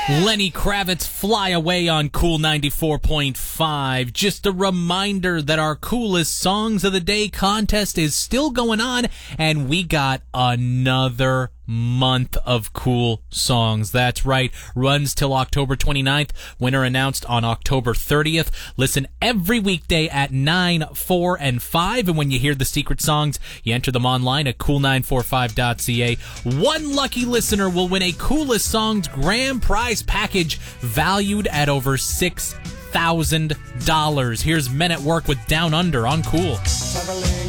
Lenny Kravitz, Fly Away on Cool 94.5. Just a reminder that our coolest songs of the day contest is still going on, and we got another month of cool songs. That's right. Runs till October 29th. Winner announced on October 30th. Listen every weekday at 9, 4, and 5. And when you hear the secret songs, you enter them online at cool945.ca. One lucky listener will win a Coolest Songs grand prize package valued at over $6,000. Here's Men at Work with Down Under on Cool.